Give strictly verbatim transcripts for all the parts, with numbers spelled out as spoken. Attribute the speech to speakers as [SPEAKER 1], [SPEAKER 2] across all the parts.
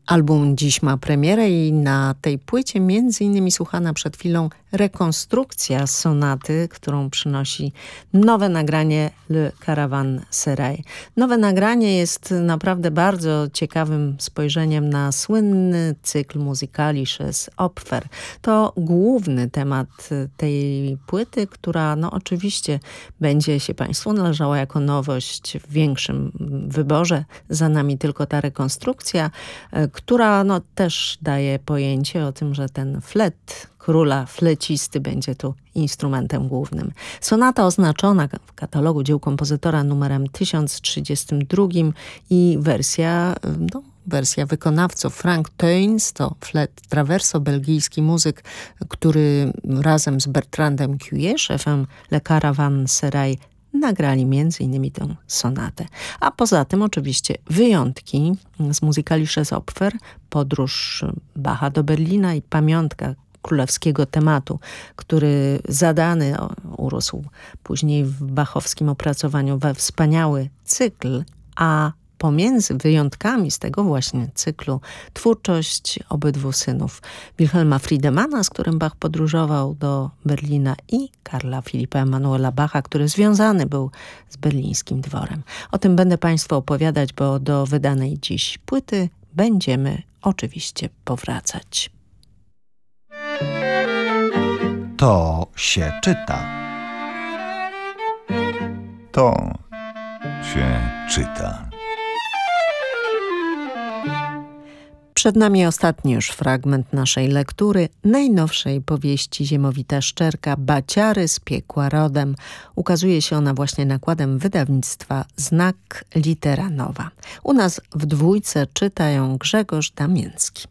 [SPEAKER 1] Album dziś ma premierę i na tej płycie między innymi słuchana przed chwilą rekonstrukcja sonaty, którą przynosi nowe nagranie Le Caravansérail. Nowe nagranie jest naprawdę bardzo ciekawym spojrzeniem na słynny cykl Musikalisches Opfer. To główny temat tej płyty, która no oczywiście będzie się Państwu należała jako nowość w większym wyborze. Za nami tylko ta rekonstrukcja, która no, też daje pojęcie o tym, że ten flet króla flecisty będzie tu instrumentem głównym. Sonata oznaczona w katalogu dzieł kompozytora numerem tysiąc trzydziestym drugim i wersja, no, wersja wykonawców Frank Teuns, to flet traverso, belgijski muzyk, który razem z Bertrandem Cuier, szefem Le Caravansérail, nagrali między innymi tę sonatę. A poza tym oczywiście wyjątki z Musikalisches Opfer, podróż Bacha do Berlina i pamiątka królewskiego tematu, który zadany urósł później w bachowskim opracowaniu we wspaniały cykl, a pomiędzy wyjątkami z tego właśnie cyklu twórczość obydwu synów Wilhelma Friedemana, z którym Bach podróżował do Berlina, i Karla Filipa Emanuela Bacha, który związany był z berlińskim dworem. O tym będę Państwu opowiadać, bo do wydanej dziś płyty będziemy oczywiście powracać.
[SPEAKER 2] To się czyta.
[SPEAKER 3] To się czyta.
[SPEAKER 1] Przed nami ostatni już fragment naszej lektury najnowszej powieści Ziemowita Szczerka Baciary z piekła rodem. Ukazuje się ona właśnie nakładem wydawnictwa Znak Litera Nowa. U nas w dwójce czyta ją Grzegorz Damięcki.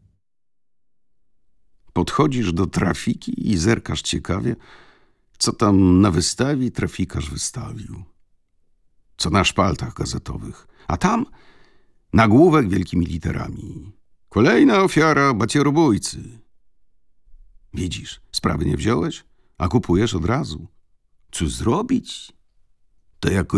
[SPEAKER 4] Podchodzisz do trafiki i zerkasz ciekawie, co tam na wystawie trafikarz wystawił. Co na szpaltach gazetowych. A tam nagłówek wielkimi literami. Kolejna ofiara bacierobójcy. Widzisz, sprawy nie wziąłeś, a kupujesz od razu. Co zrobić? To jako